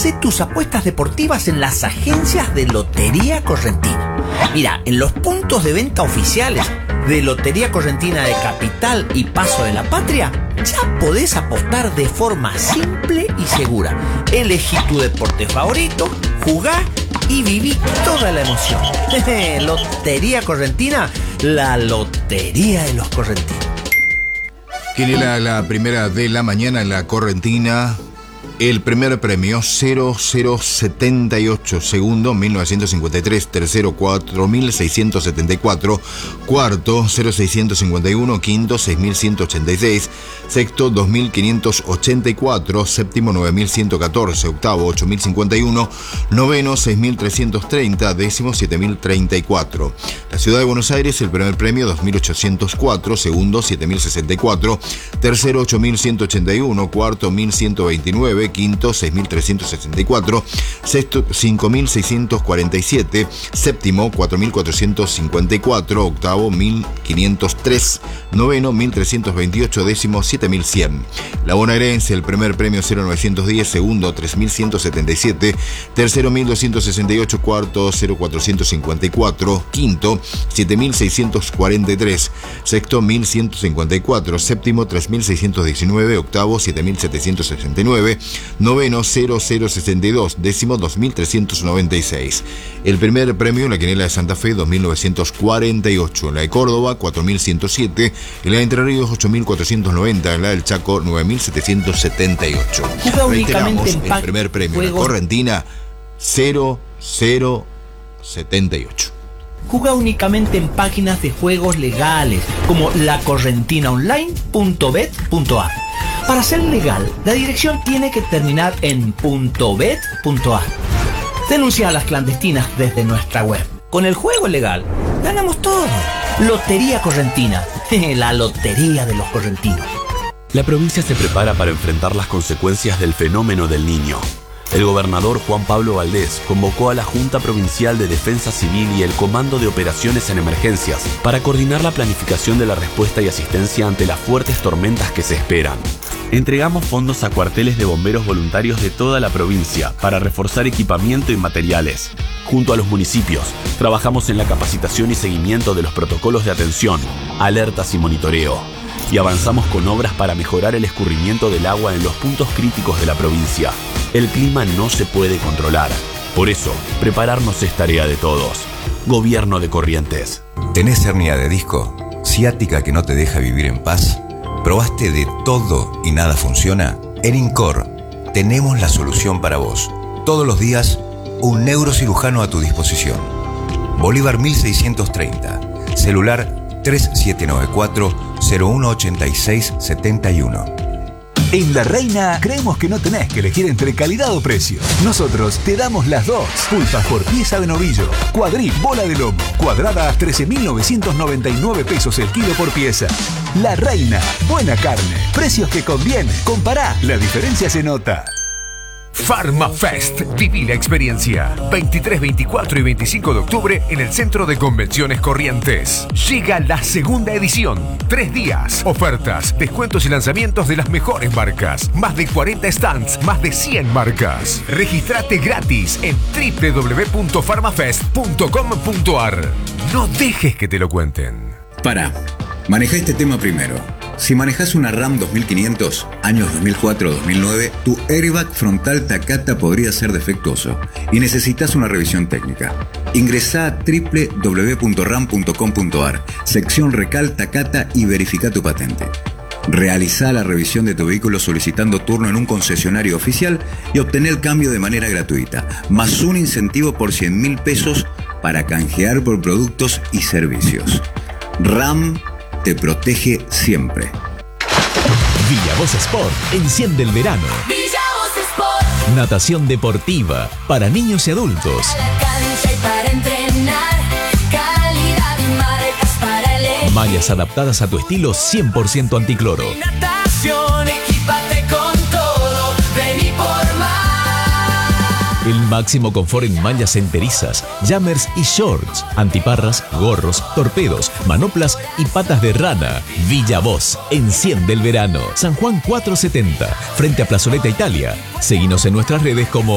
Hacé tus apuestas deportivas en las agencias de Lotería Correntina. Mira, en los puntos de venta oficiales de Lotería Correntina de Capital y Paso de la Patria, ya podés apostar de forma simple y segura. Elegí tu deporte favorito, jugá y viví toda la emoción. Lotería Correntina, la lotería de los correntinos. Quiniela, la primera de la mañana en la Correntina. El primer premio 0078, segundo 1953, tercero 4674, cuarto 0651, quinto 6186, sexto 2584, séptimo 9114, octavo 8051, noveno 6330, décimo 7034. La ciudad de Buenos Aires, el primer premio 2804, segundo 7064, tercero 8181, cuarto 1129, quinto 6.364, sexto 5.647, séptimo 4.454, octavo 1.503, noveno 1.328, décimo 7.100. La bonaerense, el primer premio 0.910, segundo 3.177, tercero 1.268, cuarto 0.454, quinto 7.643, sexto 1.154, séptimo 3.619, octavo 7.769, noveno 0062, décimo 2396. El primer premio en la quiniela de Santa Fe 2948, en la de Córdoba 4107, en la de Entre Ríos 8490, en la del Chaco 9778. Reiteramos, el primer premio en la Correntina 0078. Juega únicamente en páginas de juegos legales como lacorrentinaonline.bet.ar. Para ser legal, la dirección tiene que terminar en .bet.ar. Denuncia a las clandestinas desde nuestra web. Con el juego legal, ganamos todo. Lotería Correntina, la lotería de los correntinos. La provincia se prepara para enfrentar las consecuencias del fenómeno del Niño. El gobernador Juan Pablo Valdés convocó a la Junta Provincial de Defensa Civil y el Comando de Operaciones en Emergencias para coordinar la planificación de la respuesta y asistencia ante las fuertes tormentas que se esperan. Entregamos fondos a cuarteles de bomberos voluntarios de toda la provincia para reforzar equipamiento y materiales. Junto a los municipios, trabajamos en la capacitación y seguimiento de los protocolos de atención, alertas y monitoreo. Y avanzamos con obras para mejorar el escurrimiento del agua en los puntos críticos de la provincia. El clima no se puede controlar. Por eso, prepararnos es tarea de todos. Gobierno de Corrientes. ¿Tenés hernia de disco? ¿Ciática que no te deja vivir en paz? ¿Probaste de todo y nada funciona? En INCOR tenemos la solución para vos. Todos los días, un neurocirujano a tu disposición. Bolívar 1630. Celular 3794-018671. En La Reina creemos que no tenés que elegir entre calidad o precio. Nosotros te damos las dos. Pulpas por pieza de novillo, cuadril, bola de lomo, cuadrada 13.999 pesos el kilo por pieza. La Reina, buena carne, precios que convienen. Compará, la diferencia se nota. PharmaFest. Viví la experiencia. 23, 24 y 25 de octubre en el Centro de Convenciones Corrientes. Llega la segunda edición. 3 días. Ofertas, descuentos y lanzamientos de las mejores marcas. Más de 40 stands, más de 100 marcas. Regístrate gratis en www.pharmafest.com.ar. No dejes que te lo cuenten. Pará. Maneja este tema primero. Si manejas una RAM 2500, años 2004-2009, tu airbag frontal Takata podría ser defectuoso y necesitas una revisión técnica. Ingresá a www.ram.com.ar, sección Recal Takata y verifica tu patente. Realizá la revisión de tu vehículo solicitando turno en un concesionario oficial y obtener el cambio de manera gratuita, más un incentivo por 100.000 pesos para canjear por productos y servicios. RAM te protege siempre. Villavoz Sport enciende el verano. Villavoz Sport. Natación deportiva para niños y adultos. A la cancha y para entrenar. Calidad y marcas para elegir. Mallas adaptadas a tu estilo 100% anticloro. Natación, equípate con todo. Vení por más. El máximo confort en mallas enterizas, jammers y shorts, antiparras, gorros, torpedos, manoplas y patas de rana. Villavoz enciende el verano. San Juan 470, frente a Plazoleta Italia. Seguinos en nuestras redes como